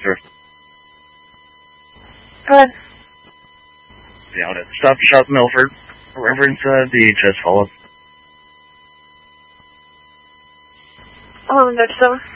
sir. Go ahead. Yeah, Stop Shop Milford. Reference DHS follow-up. 1137.